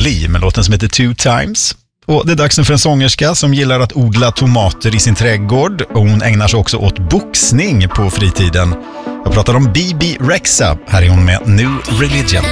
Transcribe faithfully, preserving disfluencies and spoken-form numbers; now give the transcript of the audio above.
Lee med låten som heter Two Times. Och det är dags för en sångerska som gillar att odla tomater i sin trädgård, och hon ägnar sig också åt boxning på fritiden. Jag pratar om Bebe Rexha. Här är hon med New Religion.